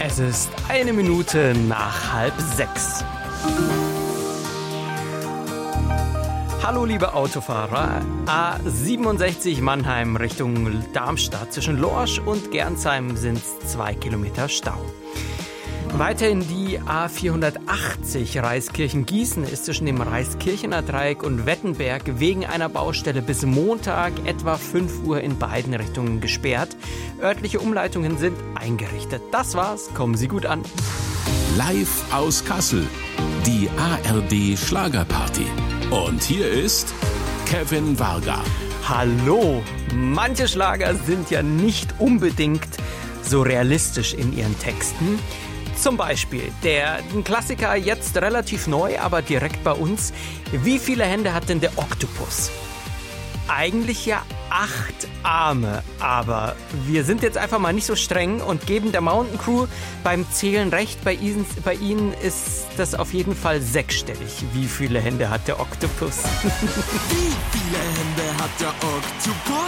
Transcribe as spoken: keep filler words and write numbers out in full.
Es ist eine Minute nach halb sechs. Hallo liebe Autofahrer, A siebenundsechzig Mannheim Richtung Darmstadt. Zwischen Lorsch und Gernsheim sind es zwei Kilometer Stau. Weiterhin die A vierhundertachtzig Reiskirchen-Gießen ist zwischen dem Reiskirchener Dreieck und Wettenberg wegen einer Baustelle bis Montag etwa fünf Uhr in beiden Richtungen gesperrt. Örtliche Umleitungen sind eingerichtet. Das war's, kommen Sie gut an. Live aus Kassel, die A R D Schlagerparty. Und hier ist Kevin Varga. Hallo! Manche Schlager sind ja nicht unbedingt so realistisch in ihren Texten. Zum Beispiel der ein Klassiker, jetzt relativ neu, aber direkt bei uns. Wie viele Hände hat denn der Oktopus? Eigentlich ja acht Arme, aber wir sind jetzt einfach mal nicht so streng und geben der Mountain Crew beim Zählen recht. Bei ihnen, bei ihnen ist das auf jeden Fall sechsstellig. Wie viele Hände hat der Oktopus? Wie viele Hände hat der Oktopus?